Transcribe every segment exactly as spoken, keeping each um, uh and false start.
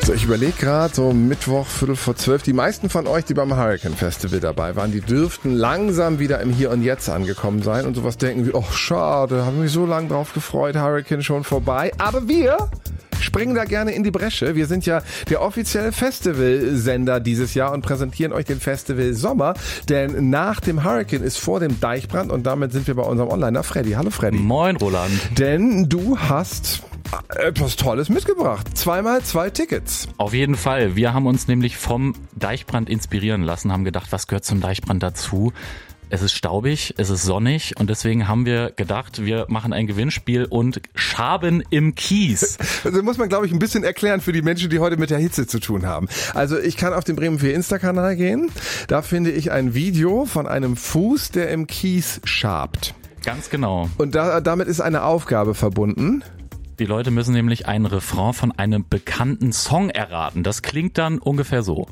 So, ich überlege gerade, so Mittwoch, Viertel vor zwölf, die meisten von euch, die beim Hurricane Festival dabei waren, die dürften langsam wieder im Hier und Jetzt angekommen sein und sowas denken wie, oh schade, haben mich so lange drauf gefreut, Hurricane schon vorbei. Aber wir springen da gerne in die Bresche. Wir sind ja der offizielle Festivalsender dieses Jahr und präsentieren euch den Festival Sommer, denn nach dem Hurricane ist vor dem Deichbrand und damit sind wir bei unserem Onliner Freddy. Hallo Freddy. Moin Roland. Denn du hast etwas Tolles mitgebracht. Zweimal zwei Tickets. Auf jeden Fall. Wir haben uns nämlich vom Deichbrand inspirieren lassen, haben gedacht, was gehört zum Deichbrand dazu? Es ist staubig, es ist sonnig und deswegen haben wir gedacht, wir machen ein Gewinnspiel und schaben im Kies. Also muss man, glaube ich, ein bisschen erklären für die Menschen, die heute mit der Hitze zu tun haben. Also ich kann auf den Bremen vier Insta-Kanal gehen. Da finde ich ein Video von einem Fuß, der im Kies schabt. Ganz genau. Und da, damit ist eine Aufgabe verbunden. Die Leute müssen nämlich einen Refrain von einem bekannten Song erraten. Das klingt dann ungefähr so.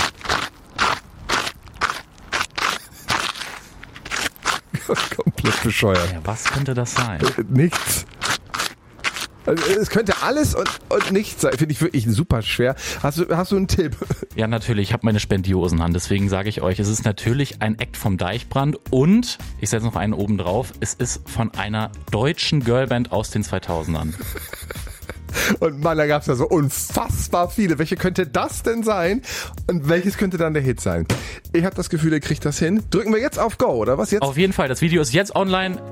Komplett bescheuert. Ja, was könnte das sein? Nichts. Also es könnte alles und, und nichts sein. Finde ich wirklich super schwer. Hast du, hast du einen Tipp? Ja, natürlich. Ich habe meine Spendiosen, deswegen sage ich euch, es ist natürlich ein Act vom Deichbrand und, ich setze noch einen oben drauf, es ist von einer deutschen Girlband aus den zweitausendern. Und Mann, da gab es ja so unfassbar viele. Welche könnte das denn sein? Und welches könnte dann der Hit sein? Ich habe das Gefühl, ihr kriegt das hin. Drücken wir jetzt auf Go, oder was jetzt? Auf jeden Fall, das Video ist jetzt online.